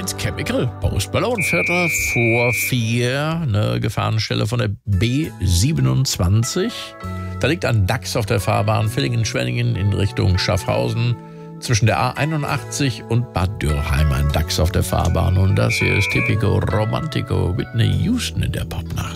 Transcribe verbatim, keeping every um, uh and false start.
ins Chemical. Post Malone, Viertel vor vier. Eine Gefahrenstelle von der B siebenundzwanzig. Da liegt ein Dachs auf der Fahrbahn Villingen-Schwenningen in Richtung Schaffhausen. Zwischen der A einundachtzig und Bad Dürrheim ein Dachs auf der Fahrbahn. Und das hier ist Typico Romantico, Whitney Houston in der Popnacht.